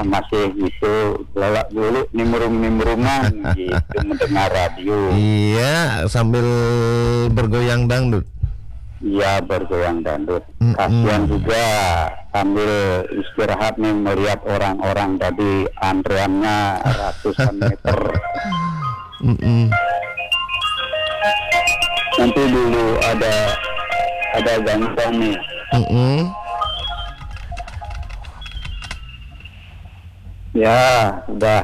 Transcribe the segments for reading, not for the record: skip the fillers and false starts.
masih gitu lewat dulu nimbrung-nimbrungan gitu mendengar radio. Iya, sambil bergoyang dangdut. Iya, bergoyang dangdut. Kasihan juga sambil istirahat nih melihat orang-orang tadi antreannya ratusan meter. Nanti dulu ada gangguan nih. Ya, udah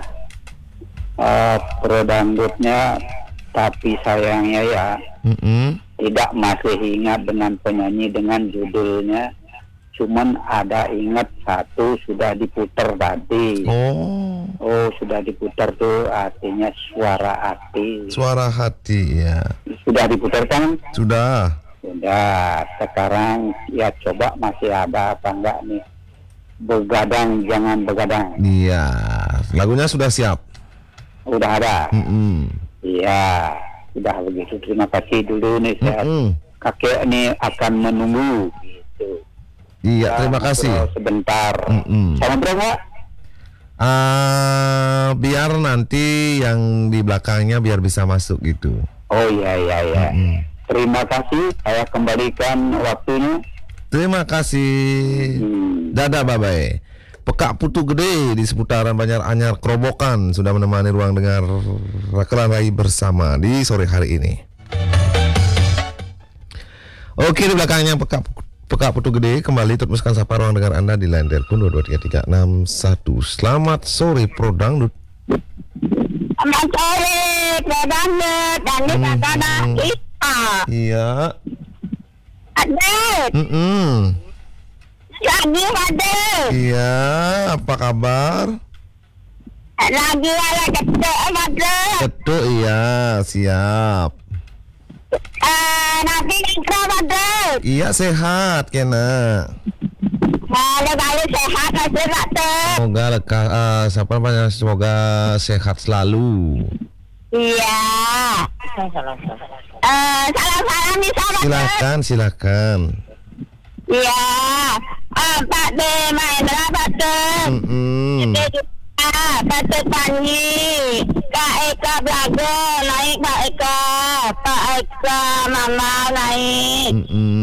pro dangdutnya, tapi sayangnya ya tidak masih ingat dengan penyanyi dengan judulnya. Cuman ada ingat satu sudah diputar tadi. Oh, sudah diputar tuh artinya suara hati. Suara hati ya. Sudah diputar kan? Sudah. Sudah. Sekarang ya coba masih ada apa enggak nih? Begadang jangan begadang. Iya. Lagunya sudah siap. Udah ada. Iya. Sudah begitu. Terima kasih dulu nih saya. Kakek ini akan menunggu. Gitu. Iya, terima kasih. Sebentar. Sama berapa? Biar nanti yang di belakangnya biar bisa masuk gitu. Oh iya. Terima kasih. Saya kembalikan waktunya. Terima kasih. Dadah bye-bye. Pekak Putu Gede di seputaran Banjaranyar Kerobokan sudah menemani ruang dengar Rakelan Rai bersama di sore hari ini. Oke, di belakangnya Pekak Putu Gede kembali teruskan sapa ruang dengar Anda di line telepon 22331. Selamat sore Pro Dangdut. Selamat sore Pro Dangdut. Dangdut ada Iya. Adet. Lagi Adet. Iya, apa kabar? Lagi ada ketuk Adet. Ketuk iya, siap. Nanti ikram Adet. Iya sehat kena. Kalau sehat masih Adet. Semoga siapa namanya? Semoga sehat selalu. Iya. Salam-salam nih sama Silakan. Iya. Pak D main berapa tuh? Kita juga Pak Panji, Kak Eka Blago naik, Pak Eka Mama naik.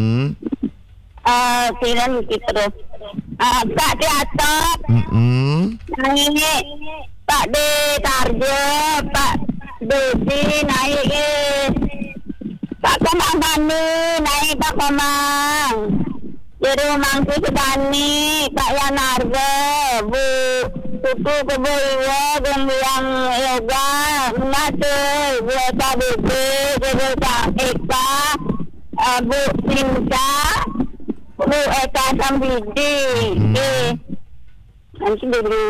Film gitu. Pak Tiatop naik, Pak D Tarjo, Pak Dedi naik, Pak Komang Bani naik, Pak Komang. Di rumah Sudani, Pak Yanarga, Bu Tutu Keboiwa, Gumbiang Yoga, Menatu, Bu Eka Bibi, Bu Eka, Bu Sinta, Bu Eka Sambidi. Nanti dulu.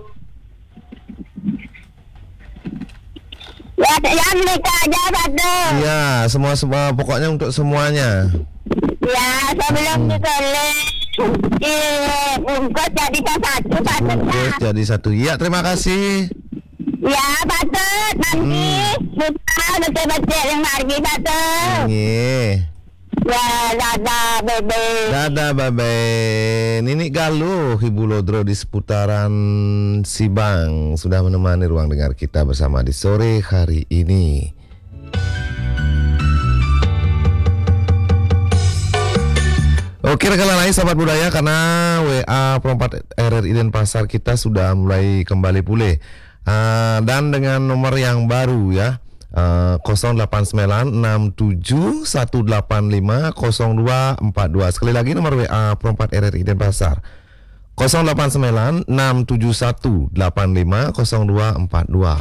Ya mereka aja satu. Iya, semua pokoknya untuk semuanya. Ya, sebelum ditulis bungkus jadi satu, bungkus jadi satu. Iya, terima kasih. Ya, patut nanti kita betul-betul yang lagi patut. Ya, dadah bebe. Dadah bebe. Nini Galuh, Ibu Lodro di seputaran Sibang sudah menemani ruang dengar kita bersama di sore hari ini. Oke rekan lain sahabat budaya, karena WA Perompat RRI Denpasar kita sudah mulai kembali pulih dan dengan nomor yang baru ya, 089671850242. Sekali lagi nomor WA Perompat RRI Denpasar 089671850242.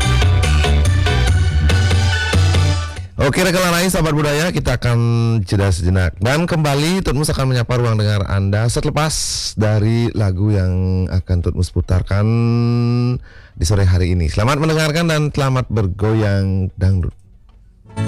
Oke rekan lain sahabat budaya, kita akan jeda sejenak dan kembali Tutmus akan menyapa ruang dengar Anda selepas dari lagu yang akan Tutmus putarkan di sore hari ini. Selamat mendengarkan dan selamat bergoyang dangdut.